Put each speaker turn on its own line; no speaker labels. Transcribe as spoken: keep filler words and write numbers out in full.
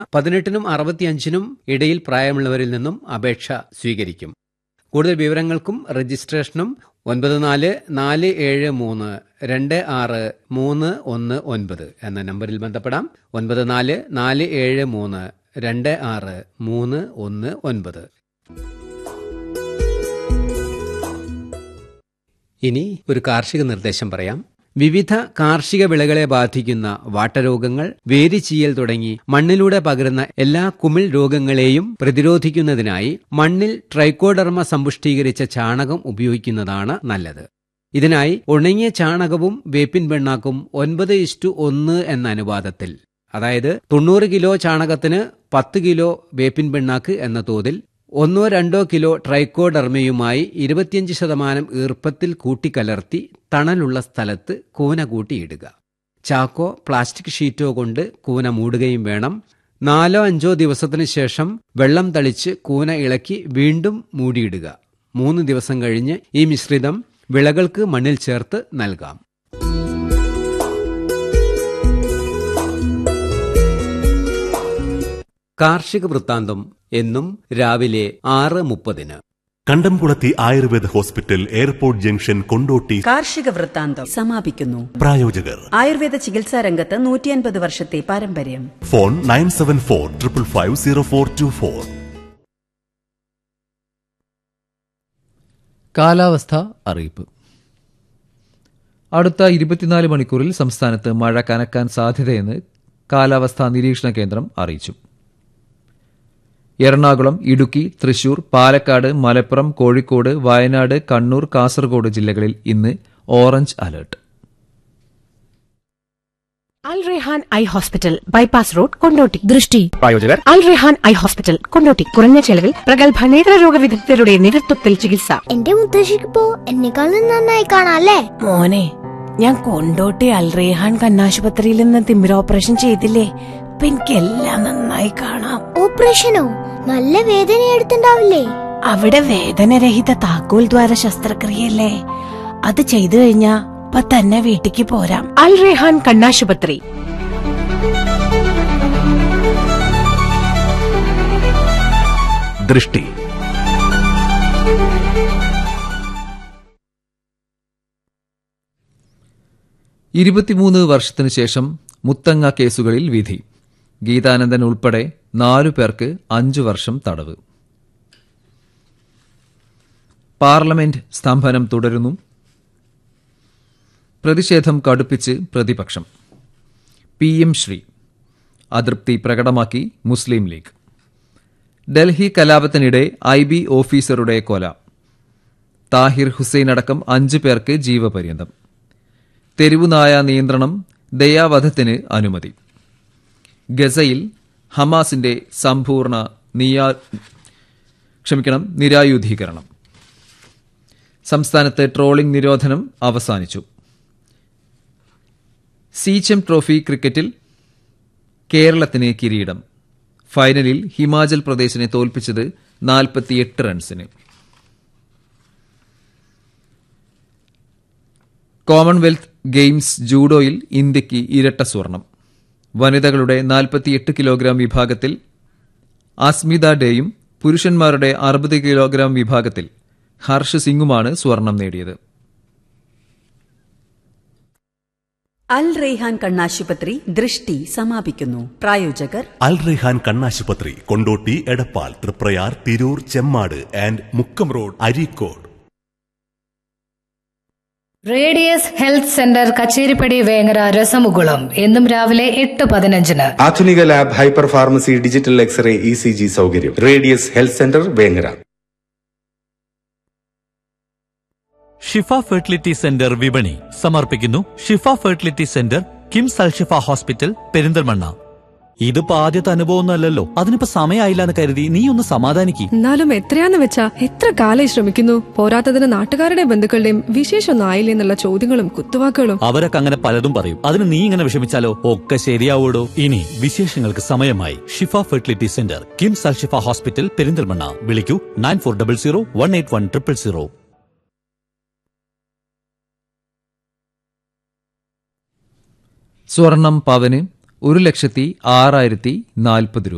പതിനെട്ടിനും അറുപത്തിയഞ്ചിനും ഇടയിൽ പ്രായമുള്ളവരിൽ നിന്നും അപേക്ഷ സ്വീകരിക്കും. കൂടുതൽ വിവരങ്ങൾക്കും രജിസ്ട്രേഷനും ഒൻപത് നാല് നാല് ഏഴ് മൂന്ന് രണ്ട് ആറ് മൂന്ന് ഒന്ന് ഒൻപത് എന്ന നമ്പറിൽ ബന്ധപ്പെടാം. ഒൻപത് നാല് നാല് ഏഴ് മൂന്ന് രണ്ട് ആറ് മൂന്ന് ഒന്ന് ഒൻപത്. ഇനി ഒരു കാർഷിക നിർദ്ദേശം പറയാം. വിവിധ കാർഷിക വിളകളെ ബാധിക്കുന്ന വാട്ടരോഗങ്ങൾ, വേരിച്ചീയൽ തുടങ്ങി മണ്ണിലൂടെ പകരുന്ന എല്ലാ കുമിൾ രോഗങ്ങളെയും പ്രതിരോധിക്കുന്നതിനായി മണ്ണിൽ ട്രൈക്കോഡർമ സമ്പുഷ്ടീകരിച്ച ചാണകം ഉപയോഗിക്കുന്നതാണ് നല്ലത്. ഇതിനായി ഉണങ്ങിയ ചാണകവും വേപ്പിൻ പിണ്ണാക്കും ഒൻപത് ഇസ്റ്റു ഒന്ന് എന്ന അനുപാതത്തിൽ, അതായത് തൊണ്ണൂറ് കിലോ ചാണകത്തിന് പത്ത് കിലോ വേപ്പിൻ പിണ്ണാക്ക് എന്ന തോതിൽ ഒന്നോ രണ്ടോ കിലോ ട്രൈക്കോഡർമയുമായി ഇരുപത്തിയഞ്ച് ശതമാനം ഈർപ്പത്തിൽ കൂട്ടിക്കലർത്തി തണലുള്ള സ്ഥലത്ത് കൂന കൂട്ടിയിടുക. ചാക്കോ പ്ലാസ്റ്റിക് ഷീറ്റോ കൊണ്ട് കൂന മൂടുകയും വേണം. നാലോ അഞ്ചോ ദിവസത്തിനു ശേഷം വെള്ളം തളിച്ച് കൂന ഇളക്കി വീണ്ടും മൂടിയിടുക. മൂന്ന് ദിവസം കഴിഞ്ഞ് ഈ മിശ്രിതം വിളകൾക്ക് മണ്ണിൽ ചേർത്ത് നൽകാം. കാർഷിക വൃത്താന്തം എന്നും രാവിലെ ആറ് മുപ്പതിന്.
കണ്ടംകുളത്തി Ayurveda hospital, airport junction, Kondotty.
കാർഷിക വൃത്താന്തം സമാപിക്കുന്നു.
പ്രായോജകർ
ആയുർവേദ ചികിത്സാ രംഗത്ത് നൂറ്റിയൻപത് വർഷത്തെ പാരമ്പര്യം.
Phone nine seven four triple five zero four to four.
കാലാവസ്ഥ അറിയിപ്പ്. അടുത്ത ഇരുപത്തിനാല് മണിക്കൂറിൽ സംസ്ഥാനത്ത് മഴ കനക്കാൻ സാധ്യതയെന്ന് കാലാവസ്ഥാ നിരീക്ഷണ കേന്ദ്രം അറിയിച്ചു. എറണാകുളം, ഇടുക്കി, തൃശൂർ, പാലക്കാട്, മലപ്പുറം, കോഴിക്കോട്, വയനാട്, കണ്ണൂർ, കാസർഗോഡ് ജില്ലകളിൽ ഇന്ന് ഓറഞ്ച് അലർട്ട്.
അൽ Rehan eye hospital, bypass road, Kondotty. ദൃഷ്ടി
പ്രായോജകർ
അൽ റെഹാൻ ഐ ഹോസ്പിറ്റൽ, കൊണ്ടോട്ടി. കുറഞ്ഞ ചെലവിൽ പ്രഗത്ഭ നേത്രരോഗ വിദഗ്ധരുടെ നേതൃത്വത്തിൽ ചികിത്സ.
എന്റെ മുത്തശ്ശിക്കിപ്പോ എന്നെക്കാളും നന്നായി കാണാല്ലേ?
മോനെ, ഞാൻ കൊണ്ടോട്ടി അൽ റെഹാൻ കണ്ണാശുപത്രിയിൽ നിന്ന് തിമിര ഓപ്പറേഷൻ ചെയ്തില്ലേ? ഇപ്പൊ എനിക്കെല്ലാം നന്നായി കാണാം.
ഓപ്പറേഷനോ? നല്ല വേദന എടുത്തിണ്ടാവില്ലേ?
അവിടെ വേദനരഹിത താക്കോൽ ദ്വാര ശസ്ത്രക്രിയല്ലേ? അത് ചെയ്തു കഴിഞ്ഞാ ഇപ്പൊ തന്നെ വീട്ടിക്ക് പോരാം. അൽ റെഹാൻ കണ്ണാശുപത്രി.
ദൃഷ്ടി.
ഇരുപത്തിമൂന്ന് വർഷത്തിനു ശേഷം മുത്തങ്ങ കേസുകളിൽ വിധി. ഗീതാനന്ദൻ ഉൾപ്പെടെ നാലു പേർക്ക് അഞ്ചു വർഷം തടവ്. പാർലമെന്റ് സ്തംഭനം തുടരുന്നു. പ്രതിഷേധം കടുപ്പിച്ച് പ്രതിപക്ഷം. പി എം ശ്രീ അതൃപ്തി പ്രകടമാക്കി മുസ്ലിം ലീഗ്. ഡൽഹി കലാപത്തിനിടെ ഐ ബി ഓഫീസറുടെ കൊല. താഹിർ ഹുസൈൻ അടക്കം അഞ്ചു പേർക്ക് ജീവപര്യന്തം. തെരുവുനായ നിയന്ത്രണം, ദയാവധത്തിന് അനുമതി. ഗസയിൽ ഹമാസിന്റെ സമ്പൂർണ്ണ നിയാ ക്ഷമിക്കണം നിരായുധീകരണം. സംസ്ഥാനത്ത് ട്രോളിംഗ് നിരോധനം അവസാനിച്ചു. സീച്ചം ട്രോഫി ക്രിക്കറ്റിൽ കേരളത്തിന് കിരീടം. ഫൈനലിൽ ഹിമാചൽ പ്രദേശിനെ തോൽപ്പിച്ചത് നാൽപ്പത്തിയെട്ട് റൺസിന്. കോമൺവെൽത്ത് ഗെയിംസ് ജൂഡോയിൽ ഇന്ത്യയ്ക്ക് ഇരട്ട സ്വർണം. വനിതകളുടെ നാൽപ്പത്തിയെട്ട് കിലോഗ്രാം വിഭാഗത്തിൽ അസ്മിത ഡേയും പുരുഷന്മാരുടെ അറുപത് കിലോഗ്രാം വിഭാഗത്തിൽ ഹർഷ് സിംഗുമാണ് സ്വർണം നേടിയത്.
അൽ റെയ്ഹാൻ കണ്ണാശുപത്രി ദൃഷ്ടി സമാപിക്കുന്നു. പ്രായോജകർ
അൽ റെഹാൻ കണ്ണാശുപത്രി, Kondotty, Edappal, Triprayar, Tirur, Chemmad and Mukkam road, Areekode.
Radius health centre, Kacheripadi, Vengara, രസമുകുളം. എന്നും രാവിലെ എട്ട് പതിനഞ്ചിന്.
ആധുനിക lab, hyper pharmacy, digital x-ray, E C G സൗകര്യം. Radius health centre, Vengara.
ഷിഫ ഫെർട്ടിലിറ്റി സെന്റർ വിപണി സമർപ്പിക്കുന്നു. ഷിഫ fertility centre, KIMS Alshifa hospital, Perinthalmanna. ഇതിപ്പോ ആദ്യത്തെ അനുഭവമൊന്നുമല്ലല്ലോ. അതിനിപ്പോ സമയമായില്ല എന്ന് കരുതി നീ ഒന്ന് സമാധാനിക്ക്.
എന്നാലും എത്രയാന്ന് വെച്ചാ എത്ര കാലം ശ്രമിക്കുന്നു. പോരാത്തതിന് നാട്ടുകാരുടെ ബന്ധുക്കളുടെയും വിശേഷമൊന്നും ആയില്ലേ എന്നുള്ള ചോദ്യങ്ങളും കുത്തുവാക്കുകളും.
അവരൊക്കെ അങ്ങനെ പലതും പറയും. അതിന് നീ ഇങ്ങനെ വിഷമിച്ചാലോ? ഒക്കെ ശരിയാവൂടോ. ഇനി വിശേഷങ്ങൾക്ക് സമയമായി. ഷിഫ fertility centre, KIMS Alshifa hospital, Perinthalmanna. വിളിക്കൂ nine four double zero one eight one triple zero.
സ്വർണം പവന് ഒരു ലക്ഷത്തി ആറായിരത്തി നാൽപ്പത് രൂപ.